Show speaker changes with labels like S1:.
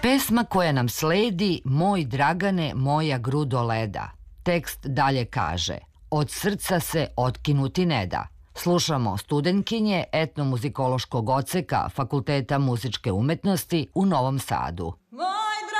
S1: Pesma koja nam sledi, Moj Dragane, moja grudo leda. Tekst dalje kaže: Od srca se otkinuti ne da. Slušamo studentkinje etnomuzikološkog odseka Fakulteta muzičke umetnosti u Novom Sadu.